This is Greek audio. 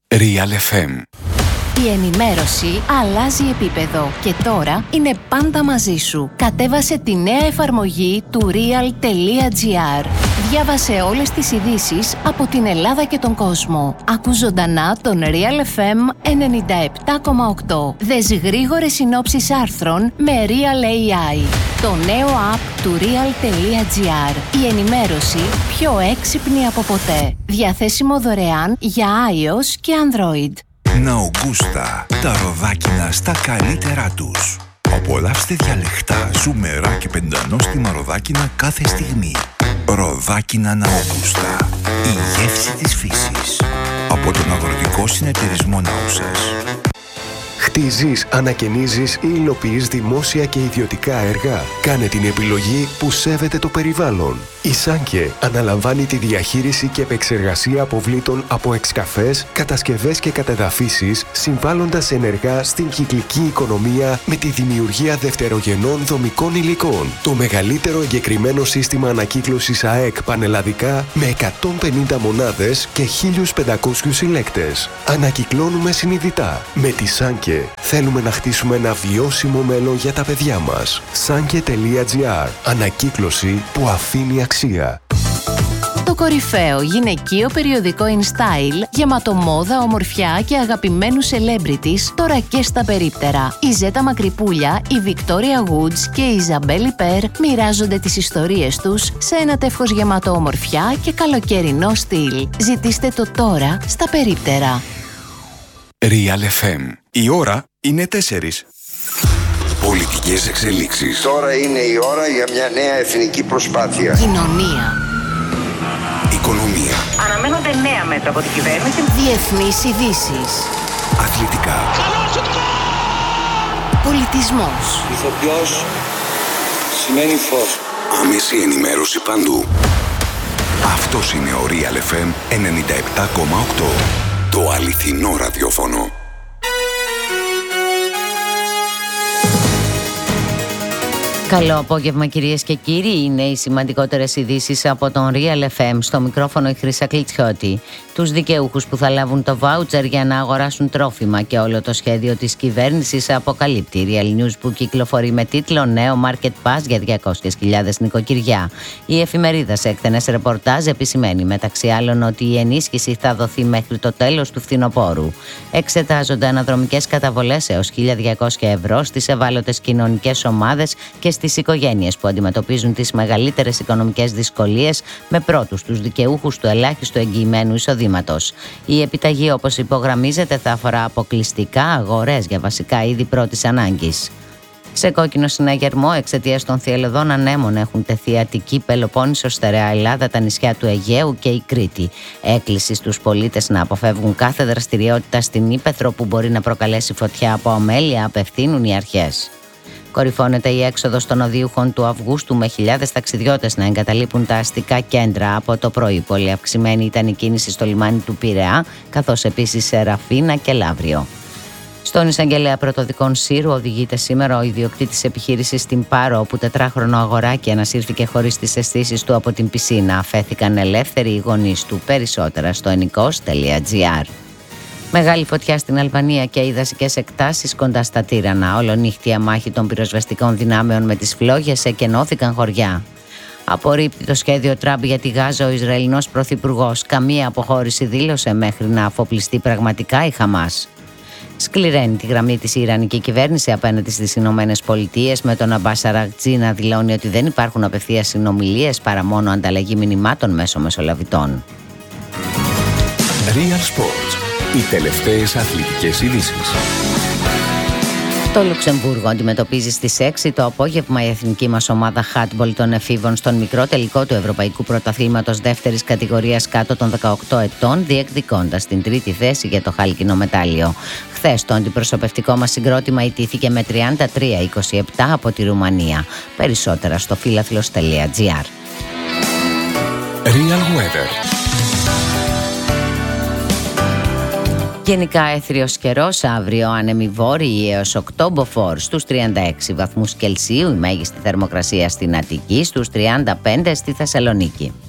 Real FM. Η ενημέρωση αλλάζει επίπεδο και τώρα είναι πάντα μαζί σου. Κατέβασε τη νέα εφαρμογή του real.gr. Διάβασε όλες τις ειδήσεις από την Ελλάδα και τον κόσμο. Ακού ζωντανά τον Real FM 97,8. Δες γρήγορες συνόψεις άρθρων με Real AI. Το νέο app του real.gr. Η ενημέρωση πιο έξυπνη από ποτέ. Διαθέσιμο δωρεάν για iOS και Android. Ναουγκούστα, τα ροδάκινα στα καλύτερά τους. Απολαύστε διαλεκτά, ζουμερά και πεντανόστιμα ροδάκινα κάθε στιγμή. Ροδάκινα Ναουγκούστα, η γεύση της φύσης. Από τον Αγροτικό Συνεταιρισμό Νάουσας. Χτίζεις, ανακαινίζεις ή υλοποιείς δημόσια και ιδιωτικά έργα. Κάνε την επιλογή που σέβεται το περιβάλλον. Η Σάνκε αναλαμβάνει τη διαχείριση και επεξεργασία αποβλήτων από εξκαφές, κατασκευές και κατεδαφίσεις, συμβάλλοντας ενεργά στην κυκλική οικονομία με τη δημιουργία δευτερογενών δομικών υλικών. Το μεγαλύτερο εγκεκριμένο σύστημα ανακύκλωσης ΑΕΚ πανελλαδικά με 150 μονάδες και 1.500 συλλέκτες. Ανακυκλώνουμε συνειδητά. Με τη Σάνκε θέλουμε να χτίσουμε ένα βιώσιμο μέλλον για τα παιδιά μας. Sanke.gr. Ανακύκλωση που αφήνει αξία. Το κορυφαίο γυναικείο περιοδικό InStyle, γεμάτο μόδα, ομορφιά και αγαπημένους celebrities, τώρα και στα περίπτερα. Η Ζέτα Μακρυπούλια, η Victoria Woods και η Ιζαμπέλ Περ μοιράζονται τις ιστορίες τους σε ένα τεύχος γεμάτο ομορφιά και καλοκαιρινό στυλ. Ζητήστε το τώρα στα περίπτερα. Real FM. Η ώρα είναι 4. Πολιτικές εξελίξεις. Τώρα είναι η ώρα για μια νέα εθνική προσπάθεια. Κοινωνία. Οικονομία. Αναμένονται νέα μέτρα από την κυβέρνηση. Διεθνείς ειδήσεις. Αθλητικά. Πολιτισμός. Ηθοποιός σημαίνει φως. Άμεση ενημέρωση παντού. Αυτός είναι ο Real FM 97,8. Το αληθινό ραδιόφωνο. Καλό απόγευμα κυρίες και κύριοι, είναι οι σημαντικότερες ειδήσεις από τον Real FM. Στο μικρόφωνο η Χρύσα Κλιτσιώτη. Τους δικαιούχους που θα λάβουν το βάουτσερ για να αγοράσουν τρόφιμα και όλο το σχέδιο της κυβέρνησης αποκαλύπτει. Real News που κυκλοφορεί με τίτλο «Νέο Market Pass για 200.000 νοικοκυριά». Η εφημερίδα σε εκτενές ρεπορτάζ επισημαίνει μεταξύ άλλων ότι η ενίσχυση θα δοθεί μέχρι το τέλος του φθινοπόρου. Εξετάζονται αναδρομικές καταβολές έως 1.200 ευρώ στις ευάλωτες κοινωνικές ομάδες και στις οικογένειες που αντιμετωπίζουν τις μεγαλύτερες οικονομικές δυσκολίες, με πρώτους τους δικαιούχους του ελάχιστου εγγυημένου εισοδήματος. Η επιταγή, όπως υπογραμμίζεται, θα αφορά αποκλειστικά αγορές για βασικά είδη πρώτης ανάγκης. Σε κόκκινο συναγερμό εξαιτίας των θυελλωδών ανέμων έχουν τεθεί Αττική, Πελοπόννησος, Στερεά Ελλάδα, τα νησιά του Αιγαίου και η Κρήτη. Έκκληση στους πολίτες να αποφεύγουν κάθε δραστηριότητα στην ύπαιθρο που μπορεί να προκαλέσει φωτιά από αμέλεια απευθύνουν οι αρχές. Κορυφώνεται η έξοδος των οδείουχων του Αυγούστου, με χιλιάδες ταξιδιώτες να εγκαταλείπουν τα αστικά κέντρα από το πρωί. Πολύ αυξημένη ήταν η κίνηση στο λιμάνι του Πειραιά, καθώς επίσης σε Ραφίνα και Λαύριο. Στον εισαγγελέα πρωτοδικών Σύρου οδηγείται σήμερα ο ιδιοκτήτης επιχείρησης στην Πάρο, όπου 4χρονο αγοράκι ανασύρθηκε χωρίς τις αισθήσεις του από την πισίνα. Αφέθηκαν ελεύθεροι οι γονείς του. Περισσότερα στο ennikos.gr. Μεγάλη φωτιά στην Αλβανία και οι δασικές εκτάσεις κοντά στα Τύρανα. Ολονύχτια μάχη των πυροσβεστικών δυνάμεων με τις φλόγες, εκενώθηκαν χωριά. Απορρίπτει το σχέδιο Τραμπ για τη Γάζα ο Ισραηλινός πρωθυπουργός. Καμία αποχώρηση δήλωσε μέχρι να αφοπλιστεί πραγματικά η Χαμάς. Σκληραίνει τη γραμμή της η Ιρανική κυβέρνηση απέναντι στις Ηνωμένες Πολιτείες, με τον Αμπάς Αραγτζή να δηλώνει ότι δεν υπάρχουν απευθείας συνομιλίες παρά μόνο ανταλλαγή μηνυμάτων μέσω μεσολαβητών. Real Sports. Οι τελευταίες αθλητικές ειδήσεις. Το Λουξεμβούργο αντιμετωπίζει στις 6 το απόγευμα η εθνική μας ομάδα handball των εφήβων στον μικρό τελικό του Ευρωπαϊκού Πρωταθλήματος δεύτερης κατηγορίας κάτω των 18 ετών, διεκδικώντας την τρίτη θέση για το χάλκινο μετάλλιο. Χθες το αντιπροσωπευτικό μας συγκρότημα ιτήθηκε με 33-27 από τη Ρουμανία. Περισσότερα στο philathlos.gr. Real Weather. Γενικά έθριος καιρός, αύριο άνεμοι βόρειοι έως 8 μποφόρ στους 36 βαθμούς Κελσίου, η μέγιστη θερμοκρασία στην Αττική, στους 35 στη Θεσσαλονίκη.